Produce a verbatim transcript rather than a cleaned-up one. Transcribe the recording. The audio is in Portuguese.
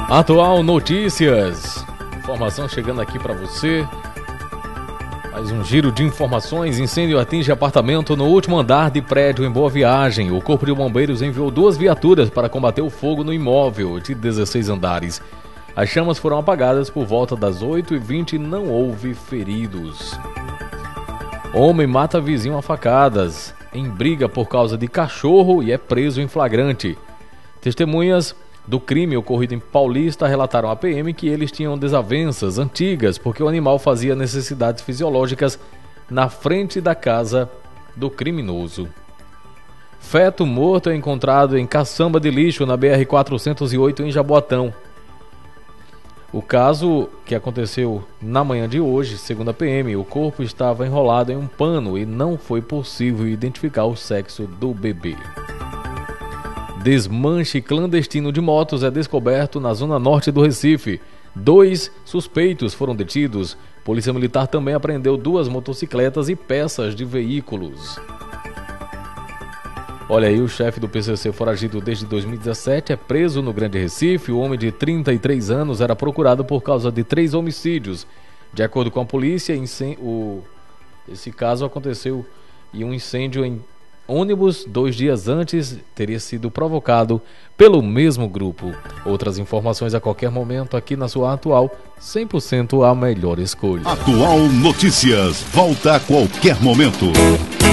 Atual Notícias, informação chegando aqui para você. Mais um giro de informações. Incêndio atinge apartamento no último andar de prédio em Boa Viagem. O Corpo de Bombeiros enviou duas viaturas para combater o fogo no imóvel de dezesseis andares. As chamas foram apagadas por volta das oito e vinte e não houve feridos. Homem mata vizinho a facadas em briga por causa de cachorro e é preso em flagrante. Testemunhas do crime ocorrido em Paulista relataram à P M que eles tinham desavenças antigas porque o animal fazia necessidades fisiológicas na frente da casa do criminoso. Feto morto é encontrado em caçamba de lixo na B R quatrocentos e oito em Jaboatão. O caso que aconteceu na manhã de hoje, segundo a P M, o corpo estava enrolado em um pano e não foi possível identificar o sexo do bebê. Desmanche clandestino de motos é descoberto na zona norte do Recife. Dois suspeitos foram detidos. Polícia Militar também apreendeu duas motocicletas e peças de veículos. Olha aí, o chefe do P C C foragido desde dois mil e dezessete é preso no Grande Recife. O homem de trinta e três anos era procurado por causa de três homicídios. De acordo com a polícia, o... esse caso aconteceu em um incêndio em ônibus dois dias antes, teria sido provocado pelo mesmo grupo. Outras informações a qualquer momento aqui na sua Atual, cem por cento a melhor escolha. Atual Notícias, volta a qualquer momento.